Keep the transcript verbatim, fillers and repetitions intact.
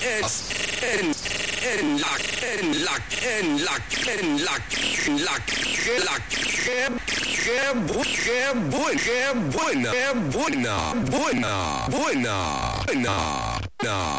es en en la en la en la en la en la que la que que bu- que bu- que buena que buena buena buena buena buena